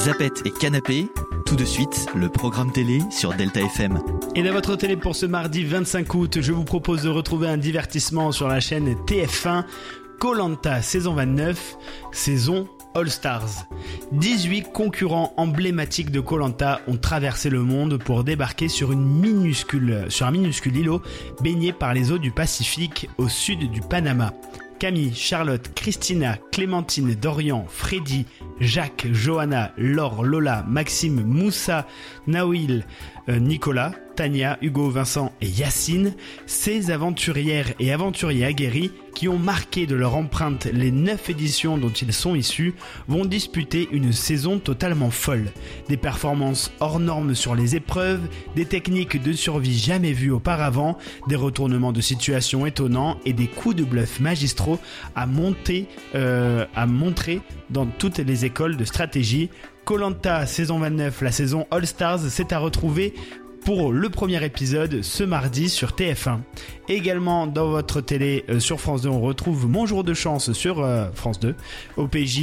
Zapette et Canapé, tout de suite, le programme télé sur Delta FM. Et dans votre télé pour ce mardi 25 août, je vous propose de retrouver un divertissement sur la chaîne TF1, Koh-Lanta saison 29, saison All Stars. 18 concurrents emblématiques de Koh-Lanta ont traversé le monde pour débarquer sur un minuscule îlot baigné par les eaux du Pacifique au sud du Panama. Camille, Charlotte, Christina, Clémentine, Dorian, Freddy, Jacques, Johanna, Laure, Lola, Maxime, Moussa, Naouil, Nicolas, Tania, Hugo, Vincent et Yacine, ces aventurières et aventuriers aguerris qui ont marqué de leur empreinte les 9 éditions dont ils sont issus, vont disputer une saison totalement folle. Des performances hors normes sur les épreuves, des techniques de survie jamais vues auparavant, des retournements de situation étonnants et des coups de bluff magistraux à montrer dans toutes les écoles de stratégie. Koh-Lanta saison 29, la saison All Stars, c'est à retrouver pour le premier épisode ce mardi sur TF1. Également dans votre télé sur France 2, on retrouve Mon jour de chance sur France 2, au PJ